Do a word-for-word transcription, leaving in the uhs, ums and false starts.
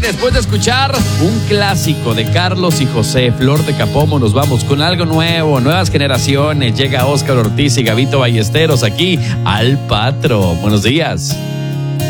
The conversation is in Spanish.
después de escuchar un clásico de Carlos y José, Flor de Capomo, nos vamos con algo nuevo, nuevas generaciones. Llega Óscar Ortiz y Gabito Ballesteros aquí al Patro. Buenos días.